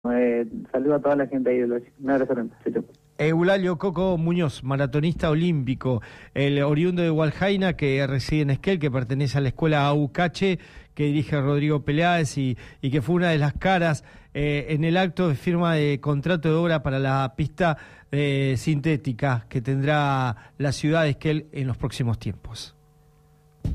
Saludo a toda la gente ahí de Loche. Un abrazo grande. Chau, chau. Eulalio Coco Muñoz, maratonista olímpico, el oriundo de Hualjaina, que reside en Esquel, que pertenece a la escuela AUCH, que dirige Rodrigo Peláez y que fue una de las caras en el acto de firma de contrato de obra para la pista sintética que tendrá la ciudad de Esquel en los próximos tiempos.